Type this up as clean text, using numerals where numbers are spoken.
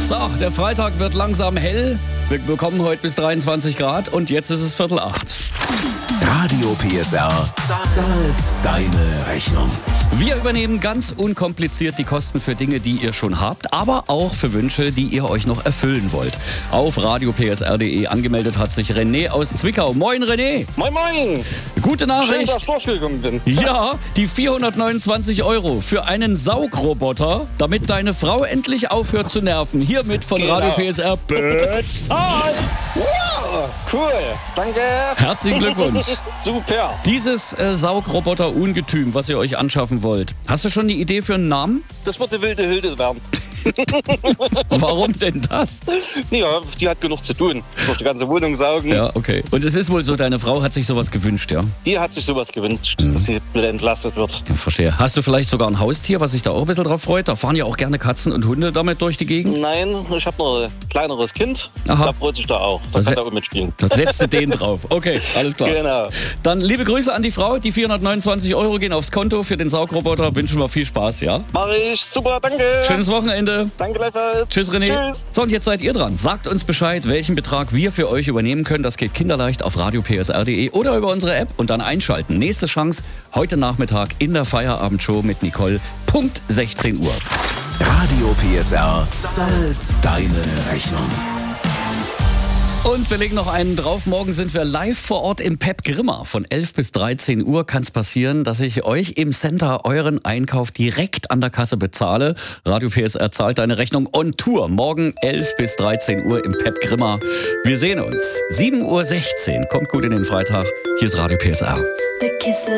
So, der Freitag wird langsam hell. Wir bekommen heute bis 23 Grad und jetzt ist es 7:45. Radio PSR zahlt deine Rechnung. Wir übernehmen ganz unkompliziert die Kosten für Dinge, die ihr schon habt, aber auch für Wünsche, die ihr euch noch erfüllen wollt. Auf radiopsr.de angemeldet hat sich René aus Zwickau. Moin René! Moin Moin! Gute Nachricht! Schön, dass ich durchgekommen bin. Ja, die 429 € für einen Saugroboter, damit deine Frau endlich aufhört zu nerven. Hiermit von Genau. Radio PSR bezahlt! Ja, cool. Danke. Herzlichen Glückwunsch! Super. Dieses Saugroboter-Ungetüm, was ihr euch anschaffen wollt, hast du schon die Idee für einen Namen? Das wird die wilde Hilde werden. Warum denn das? Ja, die hat genug zu tun. Durch die ganze Wohnung saugen. Ja, okay. Und es ist wohl so, deine Frau hat sich sowas gewünscht, ja? Die hat sich sowas gewünscht, dass sie bitte entlastet wird. Ja, verstehe. Hast du vielleicht sogar ein Haustier, was sich da auch ein bisschen drauf freut? Da fahren ja auch gerne Katzen und Hunde damit durch die Gegend. Nein, ich habe noch ein kleineres Kind. Aha. Da freut sich da auch. Da Das kann se- er auch mitspielen. Da setzt du den drauf. Okay, alles klar. Genau. Dann liebe Grüße an die Frau. Die 429 € gehen aufs Konto für den Saugroboter. Wünschen wir viel Spaß, ja? Mach ich. Super, danke. Schönes Wochenende. Danke gleichfalls. Tschüss, René. Tschüss. So, und jetzt seid ihr dran. Sagt uns Bescheid, welchen Betrag wir für euch übernehmen können. Das geht kinderleicht auf radiopsr.de oder über unsere App und dann einschalten. Nächste Chance heute Nachmittag in der Feierabendshow mit Nicole. Punkt 16 Uhr. Radio PSR zahlt deine Rechnung. Und wir legen noch einen drauf. Morgen sind wir live vor Ort im Pep Grimma. Von 11 bis 13 Uhr kann es passieren, dass ich euch im Center euren Einkauf direkt an der Kasse bezahle. Radio PSR zahlt deine Rechnung on Tour. Morgen 11 bis 13 Uhr im Pep Grimma. Wir sehen uns. 7:16 Uhr. Kommt gut in den Freitag. Hier ist Radio PSR.